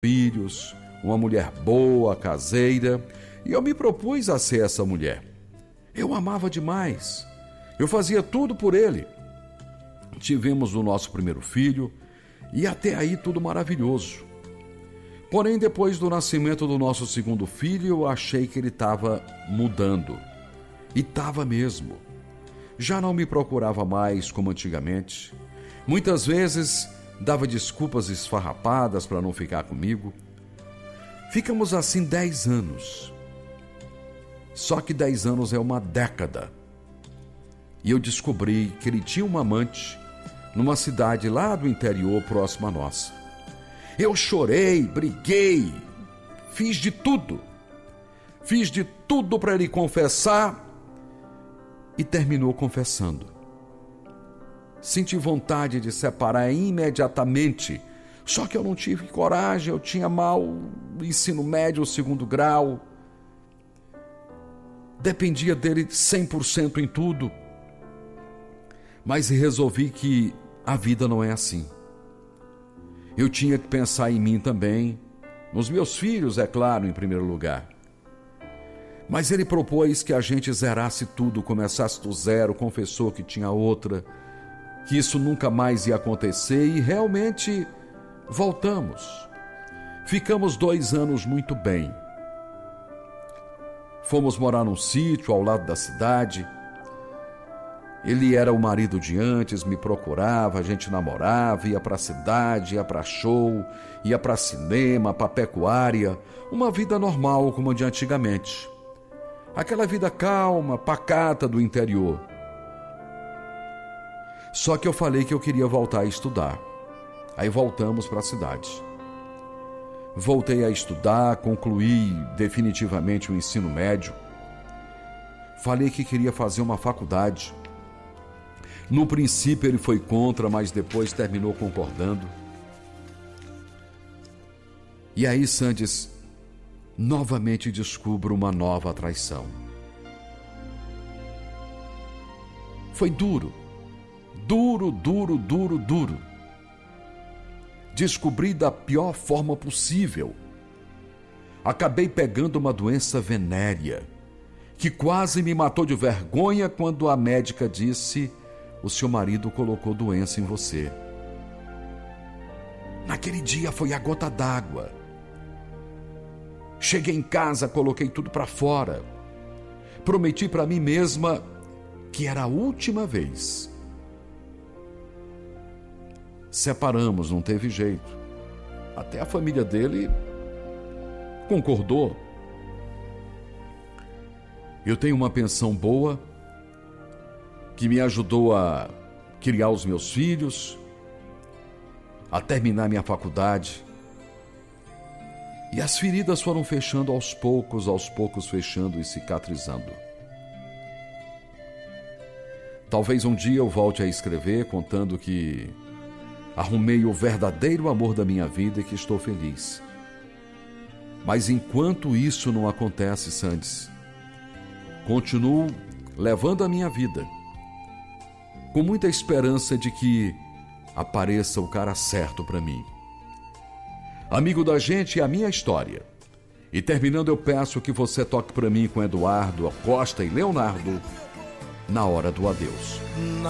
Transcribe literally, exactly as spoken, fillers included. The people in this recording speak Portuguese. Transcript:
filhos, uma mulher boa, caseira, e eu me propus a ser essa mulher. Eu amava demais. Eu fazia tudo por ele. Tivemos o nosso primeiro filho e até aí tudo maravilhoso. Porém, depois do nascimento do nosso segundo filho, eu achei que ele estava mudando. E estava mesmo. Já não me procurava mais como antigamente. Muitas vezes dava desculpas esfarrapadas para não ficar comigo. Ficamos assim dez anos. Só que dez anos é uma década. E eu descobri que ele tinha uma amante numa cidade lá do interior próxima à nossa. Eu chorei, briguei, fiz de tudo. Fiz de tudo para ele confessar e terminou confessando. Senti vontade de separar imediatamente, só que eu não tive coragem, eu tinha mal ensino médio, segundo grau. Dependia dele cem por cento em tudo. Mas resolvi que a vida não é assim. Eu tinha que pensar em mim também, nos meus filhos, é claro, em primeiro lugar. Mas ele propôs que a gente zerasse tudo, começasse do zero, confessou que tinha outra, que isso nunca mais ia acontecer e realmente voltamos. Ficamos dois anos muito bem. Fomos morar num sítio ao lado da cidade. Ele era o marido de antes, me procurava, a gente namorava, ia pra cidade, ia pra show, ia pra cinema, pra pecuária, uma vida normal como a de antigamente. Aquela vida calma, pacata do interior. Só que eu falei que eu queria voltar a estudar. Aí voltamos pra cidade. Voltei a estudar, concluí definitivamente o ensino médio. Falei que queria fazer uma faculdade. No princípio ele foi contra, mas depois terminou concordando. E aí, Sandes, novamente descubro uma nova traição. Foi duro, duro, duro, duro, duro. Descobri da pior forma possível. Acabei pegando uma doença venérea, que quase me matou de vergonha quando a médica disse: o seu marido colocou doença em você. Naquele dia foi a gota d'água. Cheguei em casa, coloquei tudo para fora. Prometi para mim mesma que era a última vez. Separamos, não teve jeito. Até a família dele concordou. Eu tenho uma pensão boa, que me ajudou a criar os meus filhos, a terminar minha faculdade. E as feridas foram fechando aos poucos, aos poucos fechando e cicatrizando. Talvez um dia eu volte a escrever contando que arrumei o verdadeiro amor da minha vida e que estou feliz. Mas enquanto isso não acontece, Sandes, continuo levando a minha vida com muita esperança de que apareça o cara certo para mim. Amigo da gente é a minha história. E terminando, eu peço que você toque para mim com Eduardo, Costa e Leonardo, Na Hora do Adeus.